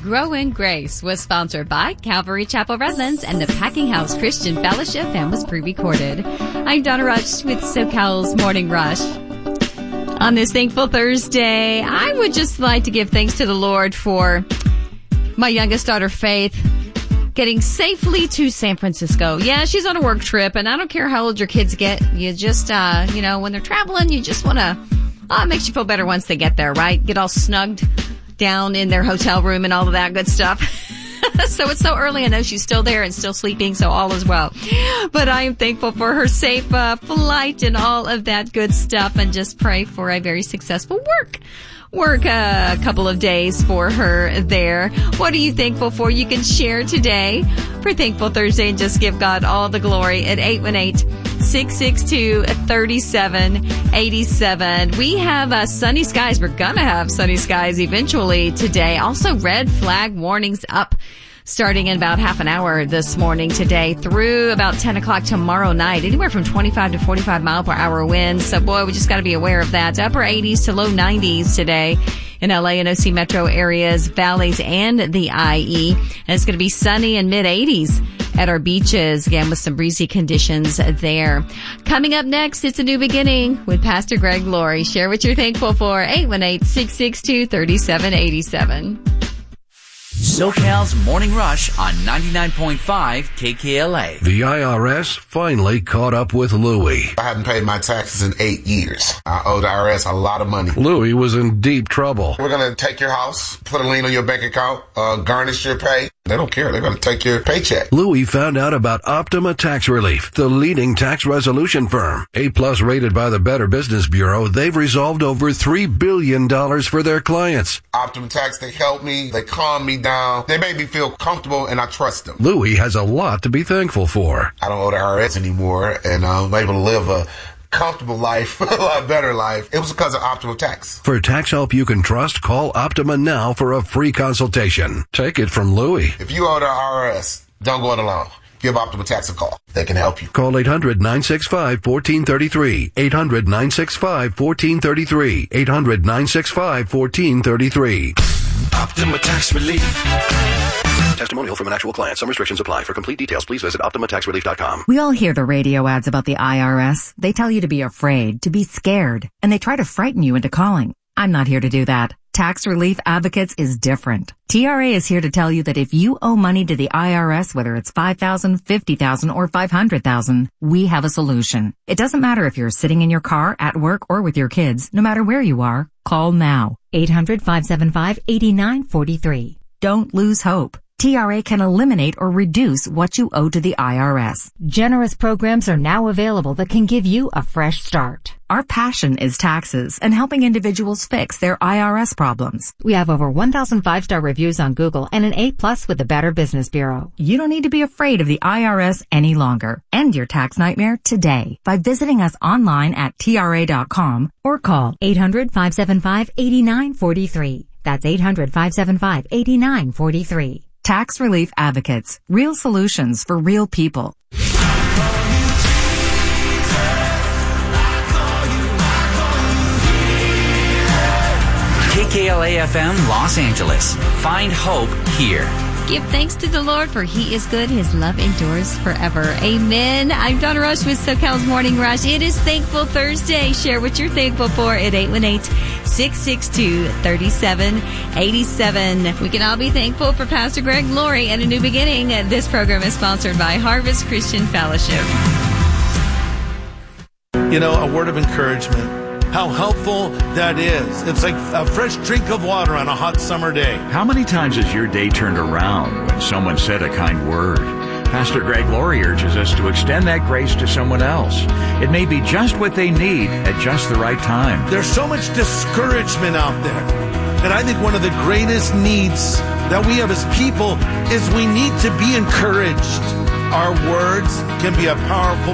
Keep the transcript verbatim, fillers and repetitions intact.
Grow in Grace was sponsored by Calvary Chapel Redlands and the Packing House Christian Fellowship and was pre-recorded. I'm Donna Rush with SoCal's Morning Rush. On this Thankful Thursday, I would just like to give thanks to the Lord for my youngest daughter, Faith, getting safely to San Francisco. Yeah, she's on a work trip, and I don't care how old your kids get. You just, uh, you know, when they're traveling, you just want to, oh, it makes you feel better once they get there, right? Get all snugged down in their hotel room and all of that good stuff. So it's so early. I know she's still there and still sleeping, so all is well. But I am thankful for her safe uh, flight and all of that good stuff, and just pray for a very successful work. Work uh, a couple of days for her there. What are you thankful for? You can share today for Thankful Thursday and just give God all the glory at eight one eight, six six two, three seven eight seven. We have uh, sunny skies. We're going to have sunny skies eventually today. Also, red flag warnings up starting in about half an hour this morning today through about ten o'clock tomorrow night. Anywhere from twenty-five to forty-five mile per hour winds. So, boy, we just got to be aware of that. Upper eighties to low nineties today in L A and O C metro areas, valleys, and the I E. And it's going to be sunny and mid eighties at our beaches, again, with some breezy conditions there. Coming up next, it's a new beginning with Pastor Greg Laurie. Share what you're thankful for. eight one eight, six six two, three seven eight seven. SoCal's Morning Rush on ninety-nine point five K K L A. The I R S finally caught up with Louie. I haven't paid my taxes in eight years. I owe the I R S a lot of money. Louie was in deep trouble. We're going to take your house, put a lien on your bank account, uh, garnish your pay. They don't care. They're going to take your paycheck. Louie found out about Optima Tax Relief, the leading tax resolution firm. A-plus rated by the Better Business Bureau, they've resolved over three billion dollars for their clients. Optima Tax, they help me. They calm me down. They make me feel comfortable, and I trust them. Louie has a lot to be thankful for. I don't owe the I R S anymore, and I'm able to live a comfortable life, a lot better life. It was because of Optima Tax. For tax help you can trust, call Optima now for a free consultation. Take it from Louie. If you owe the I R S, don't go it alone. Give Optima Tax a call. They can help you. Call eight hundred, nine six five, one four three three. eight hundred, nine six five, one four three three. eight hundred, nine six five, one four three three. Optima Tax Relief. Testimonial from an actual client. Some restrictions apply. For complete details, please visit optima tax relief dot com. We all hear the radio ads about the I R S. They tell you to be afraid, to be scared, and they try to frighten you into calling. I'm not here to do that. Tax Relief Advocates is different. T R A is here to tell you that if you owe money to the I R S, whether it's five thousand dollars, fifty thousand dollars, or five hundred thousand dollars, we have a solution. It doesn't matter if you're sitting in your car, at work, or with your kids. No matter where you are, call now. eight hundred, five seven five, eight nine four three. Don't lose hope. T R A can eliminate or reduce what you owe to the I R S. Generous programs are now available that can give you a fresh start. Our passion is taxes and helping individuals fix their I R S problems. We have over one thousand five-star reviews on Google and an A plus with the Better Business Bureau. You don't need to be afraid of the I R S any longer. End your tax nightmare today by visiting us online at T R A dot com or call eight hundred, five seven five, eight nine four three. That's eight hundred, five seven five, eight nine four three. Tax Relief Advocates. Real solutions for real people. K K L A F M Los Angeles. Find hope here. Give thanks to the Lord, for He is good. His love endures forever. Amen. I'm Donna Rush with SoCal's Morning Rush. It is Thankful Thursday. Share what you're thankful for at eight one eight, six six two, three seven eight seven. We can all be thankful for Pastor Greg Laurie and a new beginning. This program is sponsored by Harvest Christian Fellowship. You know, a word of encouragement. How helpful that is. It's like a fresh drink of water on a hot summer day. How many times has your day turned around when someone said a kind word? Pastor Greg Laurie urges us to extend that grace to someone else. It may be just what they need at just the right time. There's so much discouragement out there. And I think one of the greatest needs that we have as people is we need to be encouraged. Our words can be a powerful